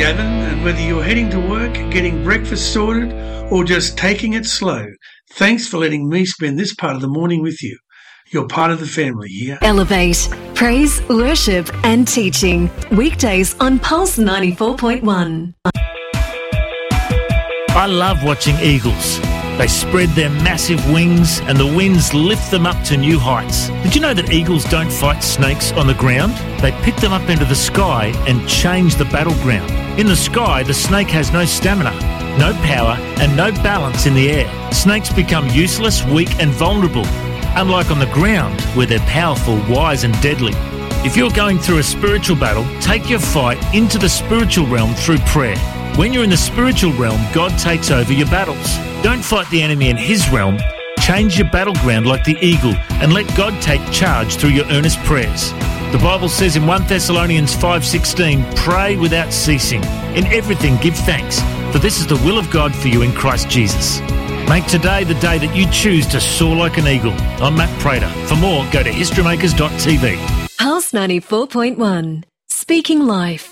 Gavin, and whether you're heading to work, getting breakfast sorted, or just taking it slow, thanks for letting me spend this part of the morning with you. You're part of the family here. Elevate, praise, worship and teaching. Weekdays on Pulse 94.1. I love watching eagles. They spread their massive wings and the winds lift them up to new heights. Did you know that eagles don't fight snakes on the ground? They pick them up into the sky and change the battleground. In the sky, the snake has no stamina, no power and no balance in the air. Snakes become useless, weak and vulnerable, unlike on the ground where they're powerful, wise and deadly. If you're going through a spiritual battle, take your fight into the spiritual realm through prayer. When you're in the spiritual realm, God takes over your battles. Don't fight the enemy in his realm. Change your battleground like the eagle and let God take charge through your earnest prayers. The Bible says in 1 Thessalonians 5:16, pray without ceasing. In everything give thanks, for this is the will of God for you in Christ Jesus. Make today the day that you choose to soar like an eagle. I'm Matt Prater. For more, go to historymakers.tv. Pulse 94.1. Speaking life.